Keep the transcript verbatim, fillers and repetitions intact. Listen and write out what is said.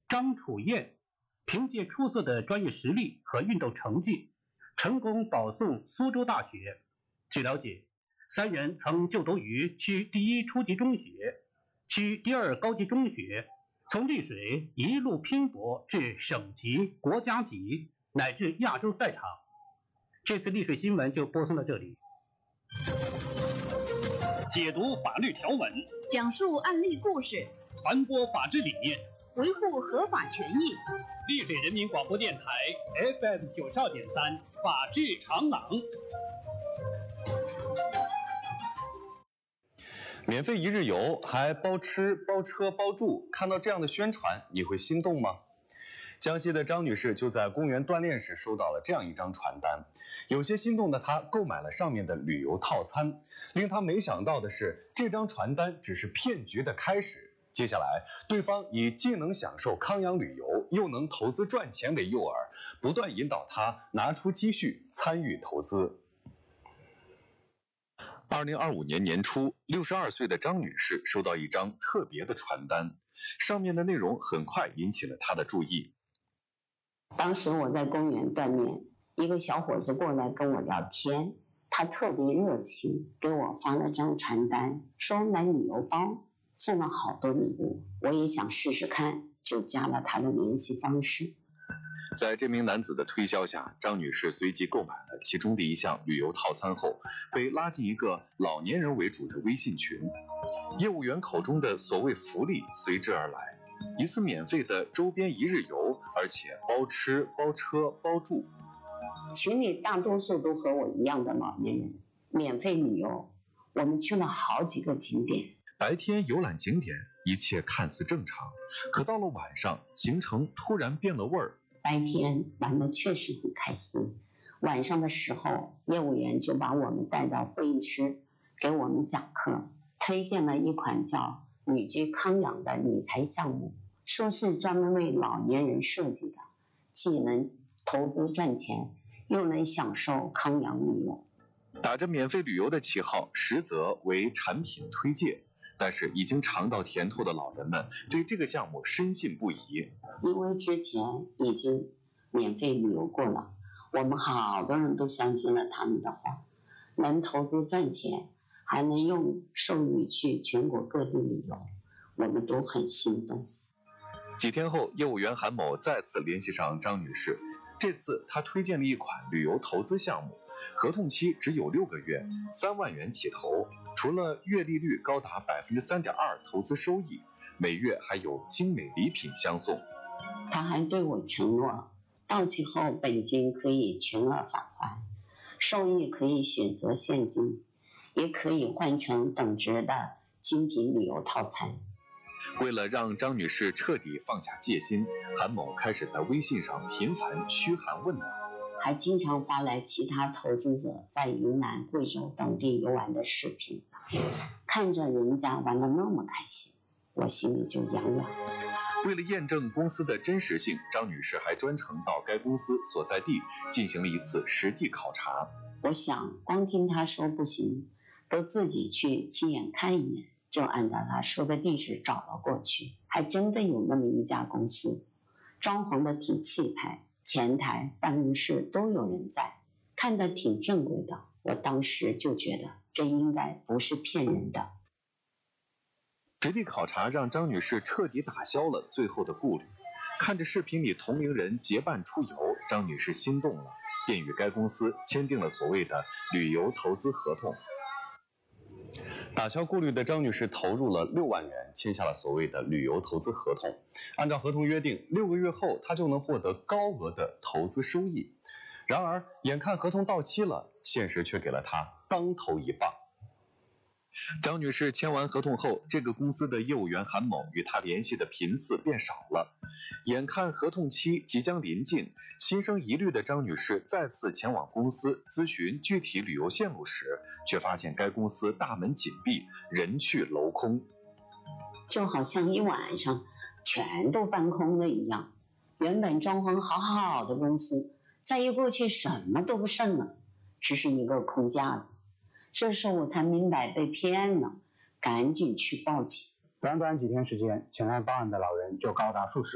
张楚燕凭借出色的专业实力和运动成绩，成功保送苏州大学。据了解，三人曾就读于区第一初级中学、区第二高级中学，从丽水一路拼搏至省级、国家级乃至亚洲赛场。这次丽水新闻就播送到这里。解读法律条文， 讲述案例故事， 传播法治理念， 维护合法权益。 丽水人民广播电台 F M 九十二点三，法治长廊。 免费一日游，还包吃包车包住，看到这样的宣传，你会心动吗？江西的张女士就在公园锻炼时收到了这样一张传单，有些心动的她购买了上面的旅游套餐。令她没想到的是，这张传单只是骗局的开始。接下来，对方以既能享受康养旅游，又能投资赚钱为诱饵，不断引导她拿出积蓄参与投资。二零二五年年初，六十二岁的张女士收到一张特别的传单，上面的内容很快引起了她的注意。 当时我在公园锻炼，一个小伙子过来跟我聊天，他特别热情，给我发了张传单，说买旅游包，送了好多礼物。我也想试试看，就加了他的联系方式。 在这名男子的推销下，张女士随即购买了其中的一项旅游套餐后，被拉进一个老年人为主的微信群。业务员口中的所谓福利随之而来，一次免费的周边一日游，而且包吃包车包住。 群里大多数都和我一样的老年人，免费旅游，我们去了好几个景点。 白天游览景点，一切看似正常，可到了晚上，行程突然变了味儿。 白天玩得确实很开心，晚上的时候，业务员就把我们带到会议室，给我们讲课，推荐了一款叫旅居康养的理财项目，说是专门为老年人设计的，既能投资赚钱，又能享受康养旅游。 打着免费旅游的旗号，实则为产品推介。但是已经尝到甜头的老人们对这个项目深信不疑， 因为之前已经免费旅游过了，我们好多人都相信了他们的话，能投资赚钱，还能用授予去全国各地旅游，我们都很心动。 几天后，业务员韩某再次联系上张女士，这次他推荐了一款旅游投资项目，合同期只有六个月，三万元起投，除了月利率高达百分之三点二投资收益，每月还有精美礼品相送。 他还对我承诺，到期后本金可以全额返还，收益可以选择现金，也可以换成等值的精品旅游套餐。 为了让张女士彻底放下戒心，韩某开始在微信上频繁嘘寒问暖， 还经常发来其他投资者在云南、贵州等地游玩的视频，看着人家玩得那么开心，我心里就痒痒。 为了验证公司的真实性，张女士还专程到该公司所在地进行了一次实地考察。 我想光听她说不行，都自己去亲眼看一眼，就按照她说的地址找了过去，还真的有那么一家公司，装潢的挺气派，前台、办公室都有人在，看得挺正规的。我当时就觉得这应该不是骗人的。 实地考察让张女士彻底打消了最后的顾虑。看着视频里同龄人结伴出游，张女士心动了，便与该公司签订了所谓的旅游投资合同。打消顾虑的张女士投入了六万元，签下了所谓的旅游投资合同。按照合同约定，六个月后她就能获得高额的投资收益。然而，眼看合同到期了，现实却给了她当头一棒。张女士签完合同后，这个公司的业务员韩某与她联系的频次变少了。眼看合同期即将临近，心生疑虑的张女士再次前往公司咨询具体旅游线路时，却发现该公司大门紧闭，人去楼空， 就好像一晚上全都搬空了一样。原本装潢好好的公司，再一过去什么都不剩了，只是一个空架子。这时候我才明白被骗了，赶紧去报警。 短短几天时间，前来报案的老人就高达数十。